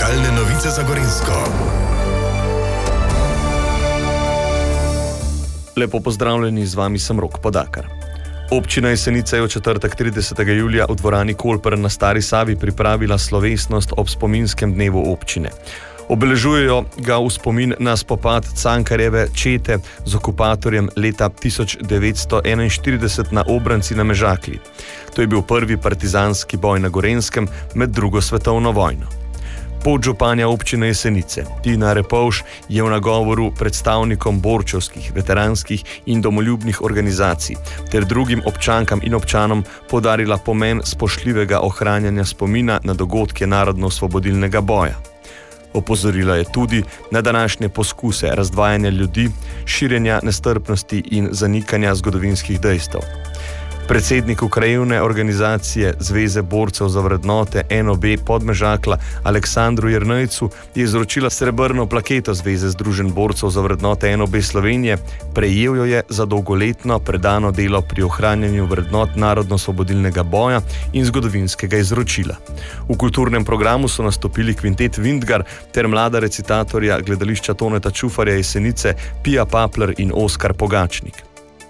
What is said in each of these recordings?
Aktualne novice za Gorenjsko. Lepo pozdravljeni, z vami sem Rok Podakar. Občina Jesenice je v četrtek 30. julija v dvorani Kolper na Stari Savi pripravila slovesnost ob spominskem dnevu občine. Obeležujejo ga v spomin na spopad Cankarjeve čete z okupatorjem leta 1941 na Obranci na Mežakli. To je bil prvi partizanski boj na Gorenjskem med drugo svetovno vojno. Podžupanja občine Jesenice Tina Repovš je v nagovoru predstavnikom borčevskih, veteranskih in domoljubnih organizacij ter drugim občankam in občanom poudarila pomen spoštljivega ohranjanja spomina na dogodke narodno-osvobodilnega boja. Opozorila je tudi na današnje poskuse razdvajanja ljudi, širjenja nestrpnosti in zanikanja zgodovinskih dejstev. Predsednik krajevne organizacije Zveze borcev za vrednote NOB Podmežakla Aleksandru Jernejcu je izročila srebrno plaketo Zveze združenj borcev za vrednote NOB Slovenije, prejel jo je za dolgoletno predano delo pri ohranjanju vrednot narodno-osvobodilnega boja in zgodovinskega izročila. V kulturnem programu so nastopili kvintet Vindgar ter mlada recitatorja gledališča Toneta Čufarja Jesenice Pija Papler in Oskar Pogačnik.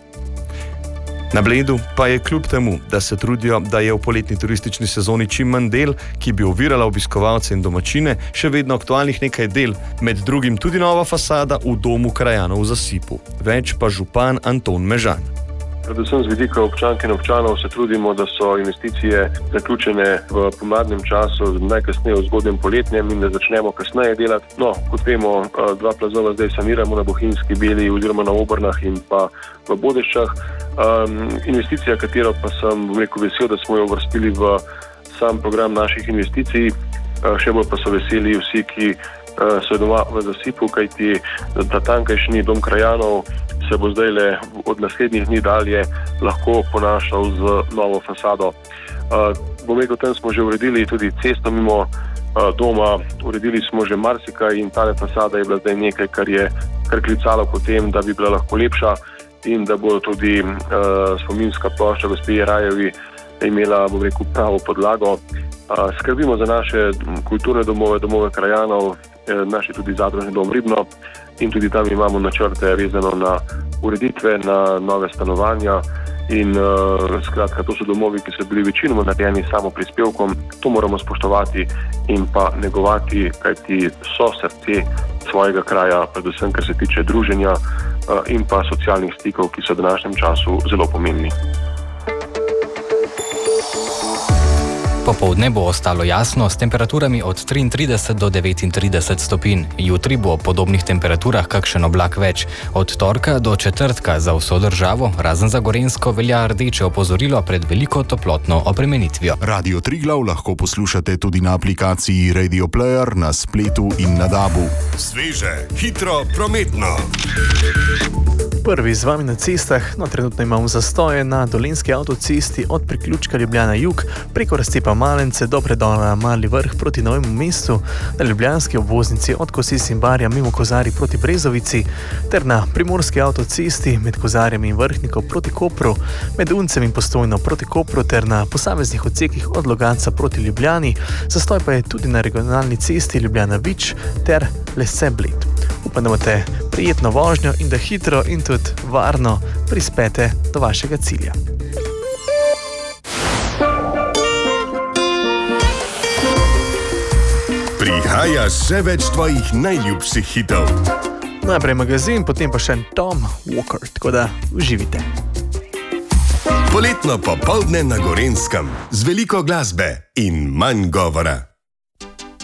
Na Bledu pa je kljub temu, da se trudijo, da je v poletni turistični sezoni čim manj del, ki bi ovirala obiskovalce in domačine, še vedno aktualnih nekaj del, med drugim tudi nova fasada v domu krajanov v Zasipu. Več pa župan Anton Mežan. Predvsem z vidika občank in občanov se trudimo, da so investicije zaključene v pomladnem času, najkasneje v zgodnjem poletnem in da začnemo kasneje delati. No, kot vemo, dva plazova zdaj saniramo na Bohinjski Beli oziroma na Obrnah in pa v Bodeščah. Investicija, katero pa sem vesel, da smo jo uvrstili v sam program naših investicij, še bolj pa so veseli vsi, ki so doma v Zasipu, kajti ta tankajšnji dom krajanov se bo zdaj le od naslednjih dni dalje lahko ponašal z novo fasado. Tam smo že uredili tudi cesto mimo doma, uredili smo že marsikaj in tale fasada je bila zdaj nekaj, kar je klicalo potem, da bi bila lahko lepša in da bo tudi spominska plošča gospe Jerajevi imela, pravo podlago. Skrbimo za naše kulturne domove, domove krajanov, naši tudi zadružni dom Ribno in tudi tam imamo načrte vezano na ureditve, na nove stanovanja in skratka, to so domovi, ki so bili večinoma narejeni samo prispevkom. To moramo spoštovati in pa negovati, kajti so srce svojega kraja, predvsem kar se tiče druženja in pa socialnih stikov, ki so v današnjem času zelo pomembni. Popoldne bo ostalo jasno s temperaturami od 33 do 39 stopinj. Jutri bo ob podobnih temperaturah kakšen oblak več. Od torka do četrtka za vso državo, razen za Gorenjsko, velja rdeče opozorilo pred veliko toplotno obremenitvijo. Radio Triglav lahko poslušate tudi na aplikaciji Radio Player, na spletu in na DAB-u. Sveže, hitro, prometno. Prvi z vami na cestah, trenutno imamo zastoje na Dolenjski avtocesti od priključka Ljubljana jug preko razcepa Malence do predola Mali Vrh proti Novemu mestu, na ljubljanski obvoznici od Kosis in Barja mimo Kozarij proti Brezovici ter na primorski avtocesti med Kozarjem in Vrhnikom proti Kopru, med Uncem in Postojno proti Kopru ter na posameznih odsekih od Logatca proti Ljubljani. Zastoj pa je tudi na regionalni cesti Ljubljana-Vič ter Lesce-Bled. Upam, da imate prijetno vožnjo in da hitro in tudi varno prispete do vašega cilja. Prihaja še več tvojih najljubših hitov. Najprej magazin, potem pa še Tom Walker, tako da uživite. Poletno popoldne na Gorenjskem z veliko glasbe in manj govora.